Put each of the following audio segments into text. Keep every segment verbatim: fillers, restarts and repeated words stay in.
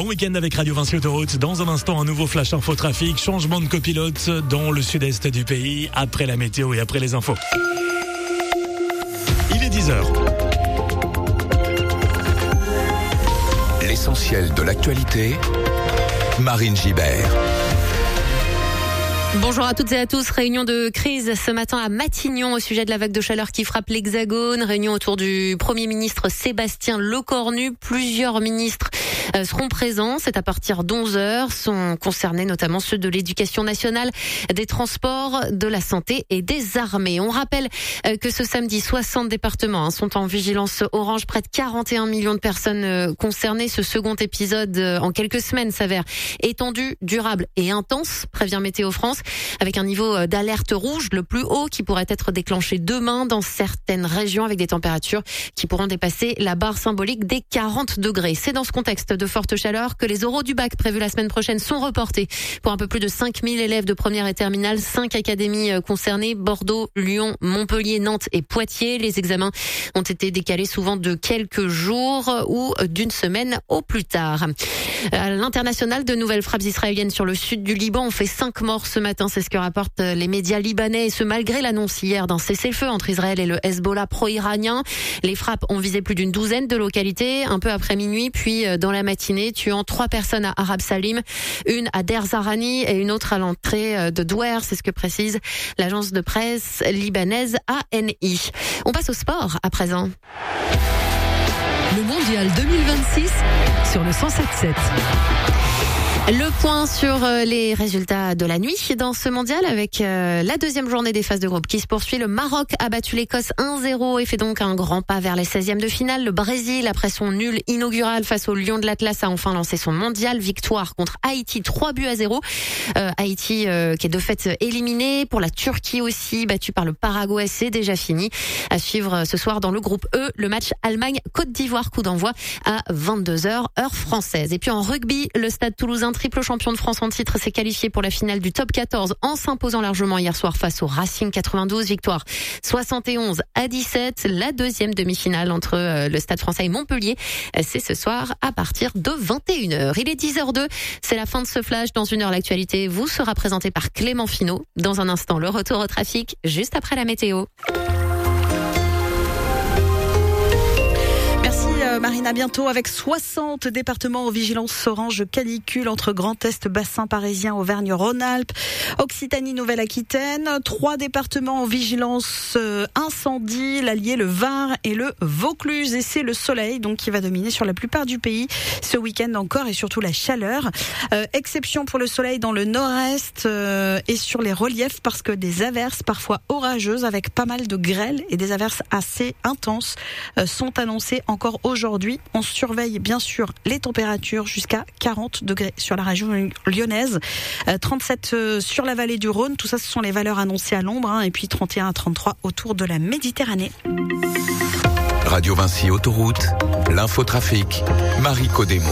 Bon week-end avec Radio Vinci Autoroute. Dans un instant, un nouveau flash info trafic. Changement de copilote dans le sud-est du pays. Après la météo et après les infos. Il est dix heures. L'essentiel de l'actualité. Marine Gibert. Bonjour à toutes et à tous. Réunion de crise ce matin à Matignon au sujet de la vague de chaleur qui frappe l'Hexagone. Réunion autour du Premier ministre Sébastien Lecornu. Plusieurs ministres seront présents. C'est à partir d'onze heures. Sont concernés notamment ceux de l'Éducation nationale, des transports, de la santé et des armées. On rappelle que ce samedi, soixante départements sont en vigilance orange. Près de quarante et un millions de personnes concernées. Ce second épisode en quelques semaines s'avère étendu, durable et intense, prévient Météo France, avec un niveau d'alerte rouge, le plus haut, qui pourrait être déclenché demain dans certaines régions avec des températures qui pourront dépasser la barre symbolique des quarante degrés. C'est dans ce contexte de forte chaleur que les oraux du bac prévus la semaine prochaine sont reportés pour un peu plus de cinq mille élèves de première et terminale. Cinq académies concernées, Bordeaux, Lyon, Montpellier, Nantes et Poitiers. Les examens ont été décalés souvent de quelques jours ou d'une semaine au plus tard. À l'international, de nouvelles frappes israéliennes sur le sud du Liban ont fait cinq morts ce matin. C'est ce que rapportent les médias libanais, et ce malgré l'annonce hier d'un cessez-le-feu entre Israël et le Hezbollah pro-iranien. Les frappes ont visé plus d'une douzaine de localités, un peu après minuit, puis dans la matinée, tuant trois personnes à Arab Salim, une à Der Zarani et une autre à l'entrée de Douer. C'est ce que précise l'agence de presse libanaise A N I. On passe au sport à présent. Le mondial deux mille vingt-six sur le cent sept sept. Le point sur les résultats de la nuit dans ce mondial avec la deuxième journée des phases de groupe qui se poursuit. Le Maroc a battu l'Écosse un zéro et fait donc un grand pas vers les seizièmes de finale. Le Brésil, après son nul inaugural face au Lion de l'Atlas, a enfin lancé son mondial. Victoire contre Haïti, trois buts à zéro. Euh, Haïti euh, qui est de fait éliminé. Pour la Turquie aussi, battue par le Paraguay, c'est déjà fini. À suivre ce soir dans le groupe E, le match Allemagne-Côte d'Ivoire, coup d'envoi à vingt-deux heures, heure française. Et puis en rugby, le Stade Toulousain, triple champion de France en titre, s'est qualifié pour la finale du top quatorze en s'imposant largement hier soir face au Racing quatre-vingt-douze. Victoire soixante et onze à dix-sept. La deuxième demi-finale entre le Stade Français et Montpellier, c'est ce soir à partir de vingt et une heures. Il est dix heures deux. C'est la fin de ce flash. Dans une heure, l'actualité vous sera présentée par Clément Finot. Dans un instant, le retour au trafic juste après la météo. Marine, à bientôt. Avec soixante départements en vigilance orange canicule entre Grand Est, Bassin parisien, Auvergne-Rhône-Alpes, Occitanie, Nouvelle-Aquitaine. Trois départements en vigilance euh, incendie, l'Allier, le Var et le Vaucluse. Et c'est le soleil donc qui va dominer sur la plupart du pays ce week-end encore, et surtout la chaleur. Euh, exception pour le soleil dans le nord-est euh, et sur les reliefs, parce que des averses parfois orageuses avec pas mal de grêle et des averses assez intenses euh, sont annoncées encore aujourd'hui. Aujourd'hui, on surveille bien sûr les températures jusqu'à quarante degrés sur la région lyonnaise, euh, trente-sept euh, sur la vallée du Rhône. Tout ça, ce sont les valeurs annoncées à l'ombre, hein, et puis trente et un à trente-trois autour de la Méditerranée. Radio Vinci Autoroute, l'infotrafic, Marie Codemo.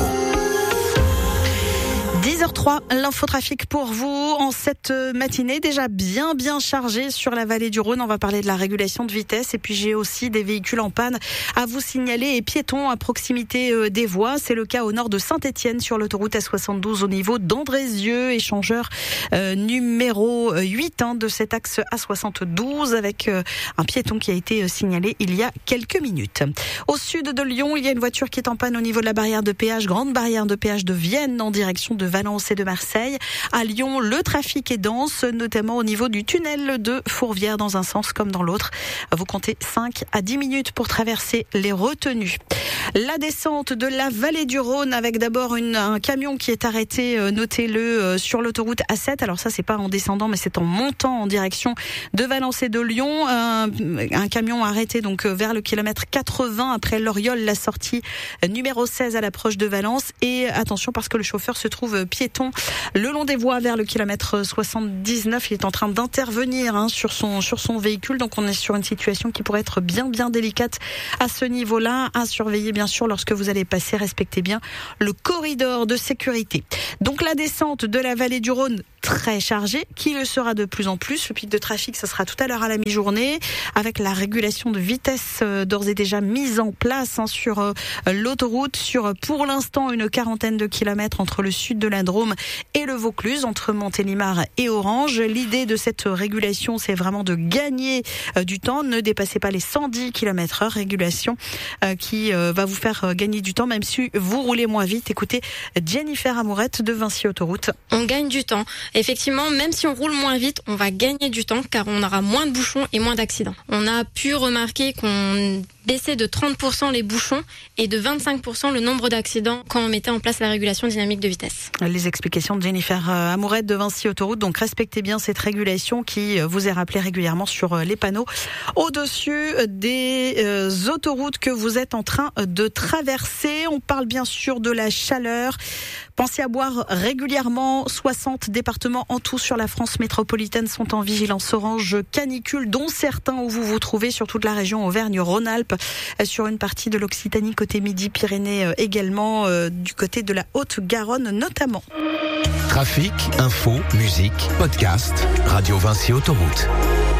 dix heures trois, l'infotrafic pour vous en cette matinée déjà bien bien chargée sur la vallée du Rhône. On va parler de la régulation de vitesse, et puis j'ai aussi des véhicules en panne à vous signaler et piétons à proximité des voies. C'est le cas au nord de Saint-Étienne sur l'autoroute A soixante-douze au niveau d'Andrézieux, échangeur euh, numéro huit hein, de cet axe A soixante-douze, avec euh, un piéton qui a été signalé il y a quelques minutes. Au sud de Lyon, il y a une voiture qui est en panne au niveau de la barrière de péage, grande barrière de péage de Vienne en direction de Valence et de Marseille. À Lyon, le trafic est dense, notamment au niveau du tunnel de Fourvière dans un sens comme dans l'autre. Vous comptez cinq à dix minutes pour traverser les retenues. La descente de la vallée du Rhône avec d'abord une, un camion qui est arrêté, euh, notez-le, euh, sur l'autoroute A sept. Alors ça, c'est pas en descendant, mais c'est en montant en direction de Valence et de Lyon. Un, un camion arrêté donc vers le kilomètre quatre-vingts après l'Oriole, la sortie numéro seize à l'approche de Valence. Et attention parce que le chauffeur se trouve piéton le long des voies vers le kilomètre soixante-dix-neuf. Il est en train d'intervenir hein, sur son sur son véhicule. Donc on est sur une situation qui pourrait être bien bien délicate à ce niveau-là. À surveiller bien sûr lorsque vous allez passer. Respectez bien le corridor de sécurité. Donc la descente de la vallée du Rhône très chargé, qui le sera de plus en plus. Le pic de trafic, ce sera tout à l'heure à la mi-journée, avec la régulation de vitesse euh, d'ores et déjà mise en place hein, sur euh, l'autoroute, sur pour l'instant une quarantaine de kilomètres entre le sud de la Drôme et le Vaucluse, entre Montélimar et Orange. L'idée de cette régulation, c'est vraiment de gagner euh, du temps. Ne dépassez pas les cent dix kilomètres heure, régulation euh, qui euh, va vous faire euh, gagner du temps, même si vous roulez moins vite. Écoutez Jennifer Amourette de Vinci Autoroute. On gagne du temps. Effectivement, même si on roule moins vite, on va gagner du temps car on aura moins de bouchons et moins d'accidents. On a pu remarquer qu'on baissait de trente pour cent les bouchons et de vingt-cinq pour cent le nombre d'accidents quand on mettait en place la régulation dynamique de vitesse. Les explications de Jennifer Amourette de Vinci Autoroute. Donc respectez bien cette régulation qui vous est rappelée régulièrement sur les panneaux au-dessus des euh, autoroutes que vous êtes en train de traverser. On parle bien sûr de la chaleur. Pensez à boire régulièrement. soixante départements en tout sur la France métropolitaine sont en vigilance orange canicule, dont certains où vous vous trouvez sur toute la région Auvergne-Rhône-Alpes, sur une partie de l'Occitanie côté Midi-Pyrénées également, euh, du côté de la Haute-Garonne notamment. Trafic, info, musique, podcast, Radio Vinci Autoroute.